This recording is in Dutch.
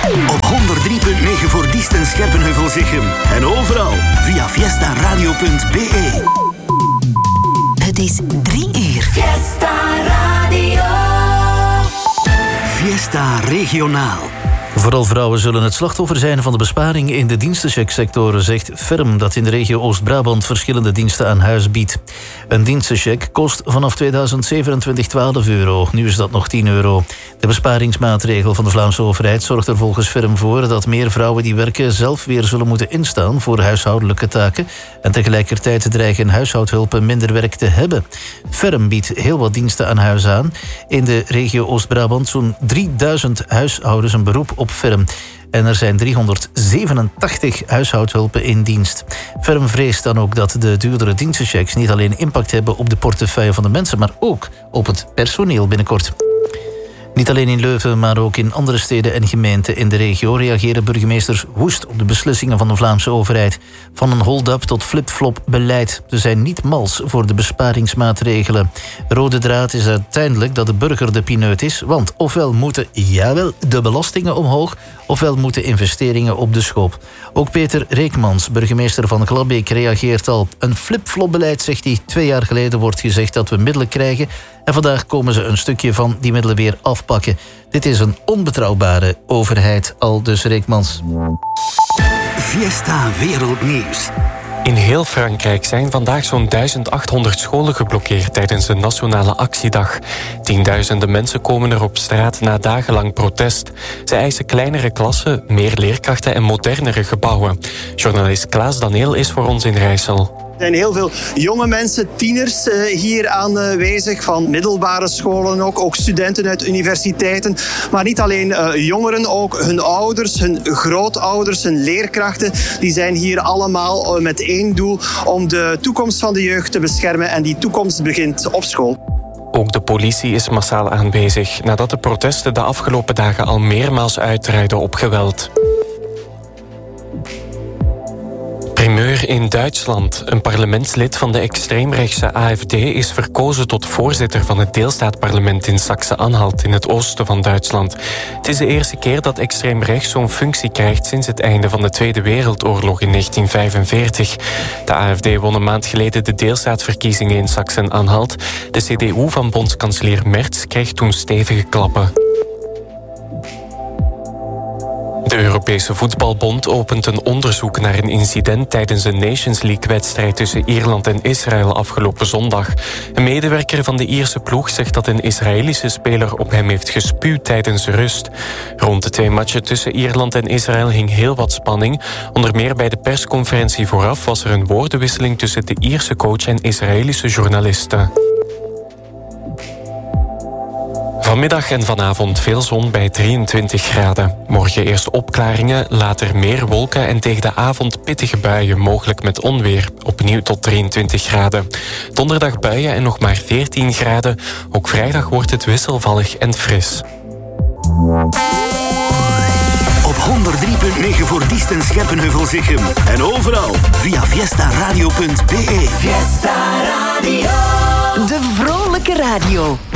Op 103.9 voor Diest en Scherpenheuvel-Zichem. En overal via fiestaradio.be. Het is 3 uur. Fiesta Radio. Fiesta Regionaal. Vooral vrouwen zullen het slachtoffer zijn van de besparing in de dienstenchecksector, zegt Ferm, dat in de regio Oost-Brabant verschillende diensten aan huis biedt. Een dienstencheck kost vanaf 2027 €12. Nu is dat nog €10. De besparingsmaatregel van de Vlaamse overheid zorgt er volgens Ferm voor dat meer vrouwen die werken zelf weer zullen moeten instaan voor huishoudelijke taken en tegelijkertijd dreigen huishoudhulpen minder werk te hebben. Ferm biedt heel wat diensten aan huis aan. In de regio Oost-Brabant zo'n 3000 huishoudens een beroep op Ferm. En er zijn 387 huishoudhulpen in dienst. Ferm vreest dan ook dat de duurdere dienstenchecks niet alleen impact hebben op de portefeuille van de mensen, maar ook op het personeel binnenkort. Niet alleen in Leuven, maar ook in andere steden en gemeenten in de regio reageren burgemeesters woest op de beslissingen van de Vlaamse overheid. Van een hold-up tot flip-flop beleid. Ze zijn niet mals voor de besparingsmaatregelen. Rode draad is uiteindelijk dat de burger de pineut is, want ofwel moeten, jawel, de belastingen omhoog, ofwel moeten investeringen op de schop. Ook Peter Reekmans, burgemeester van Glabbeek, reageert al. Een flip-flop beleid, zegt hij. 2 jaar geleden wordt gezegd dat we middelen krijgen en vandaag komen ze een stukje van die middelen weer afpakken. Dit is een onbetrouwbare overheid, aldus Reekmans. Fiesta Wereldnieuws. In heel Frankrijk zijn vandaag zo'n 1800 scholen geblokkeerd tijdens de Nationale Actiedag. Tienduizenden mensen komen er op straat na dagenlang protest. Ze eisen kleinere klassen, meer leerkrachten en modernere gebouwen. Journalist Klaas Daniel is voor ons in Rijssel. Er zijn heel veel jonge mensen, tieners hier aanwezig, van middelbare scholen ook studenten uit universiteiten. Maar niet alleen jongeren, ook hun ouders, hun grootouders, hun leerkrachten. Die zijn hier allemaal met één doel om de toekomst van de jeugd te beschermen. En die toekomst begint op school. Ook de politie is massaal aanwezig, nadat de protesten de afgelopen dagen al meermaals uitdraaiden op geweld. Primeur in Duitsland. Een parlementslid van de extreemrechtse AfD is verkozen tot voorzitter van het deelstaatparlement in Saxe-Anhalt in het oosten van Duitsland. Het is de eerste keer dat extreem rechts zo'n functie krijgt sinds het einde van de Tweede Wereldoorlog in 1945. De AfD won een maand geleden de deelstaatverkiezingen in Saxe-Anhalt. De CDU van bondskanselier Merz kreeg toen stevige klappen. De Europese Voetbalbond opent een onderzoek naar een incident tijdens een Nations League-wedstrijd tussen Ierland en Israël afgelopen zondag. Een medewerker van de Ierse ploeg zegt dat een Israëlische speler op hem heeft gespuwd tijdens rust. Rond de 2 matchen tussen Ierland en Israël hing heel wat spanning. Onder meer bij de persconferentie vooraf was er een woordenwisseling tussen de Ierse coach en Israëlische journalisten. Vanmiddag en vanavond veel zon bij 23 graden. Morgen eerst opklaringen, later meer wolken en tegen de avond pittige buien, mogelijk met onweer. Opnieuw tot 23 graden. Donderdag buien en nog maar 14 graden. Ook vrijdag wordt het wisselvallig en fris. Op 103.9 voor Diest en Scherpenheuvel-Zichem. En overal via fiestaradio.be. Fiesta Radio. De vrolijke radio.